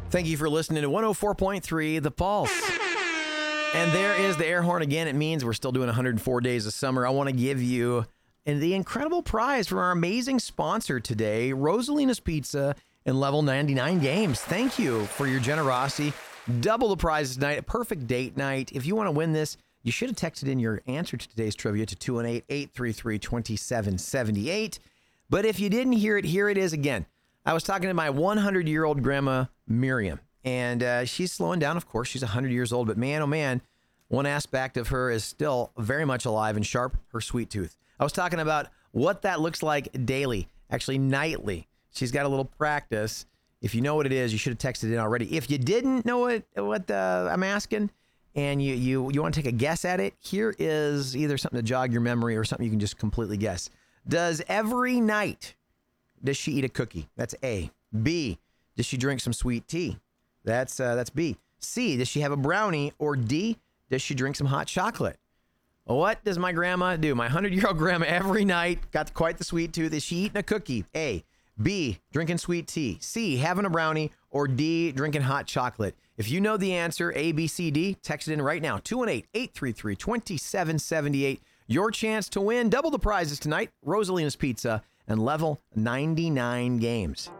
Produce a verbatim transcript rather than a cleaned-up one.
Thank you for listening to one oh four point three The Pulse. And there is the air horn again. It means we're still doing one hundred four days of summer. I want to give you and the incredible prize from our amazing sponsor today, Rosalina's Pizza and Level ninety-nine Games. Thank you for your generosity. Double the prizes tonight, a perfect date night. If you want to win this, you should have texted in your answer to today's trivia to two one eight, eight three three, two seven seven eight. But if you didn't hear it, here it is again. I was talking to my hundred-year-old grandma, Miriam, and uh, she's slowing down, of course. She's one hundred years old, but man, oh man, one aspect of her is still very much alive and sharp, her sweet tooth. I was talking about what that looks like daily, actually nightly. She's got a little practice. If you know what it is, you should have texted in already. If you didn't know what, what uh, I'm asking and you, you, you want to take a guess at it, here is either something to jog your memory or something you can just completely guess. Does every night, does she eat a cookie? That's A. B, does she drink some sweet tea? That's uh, that's B. C, does she have a brownie? Or D, does she drink some hot chocolate? What does my grandma do? My hundred-year-old grandma every night, got quite the sweet tooth. Is she eating a cookie? A. B, drinking sweet tea. C, having a brownie. Or D, drinking hot chocolate. If you know the answer, A, B, C, D, text it in right now. two one eight, eight three three, two seven seven eight. Your chance to win double the prizes tonight. Rosalina's Pizza and Level ninety-nine Games.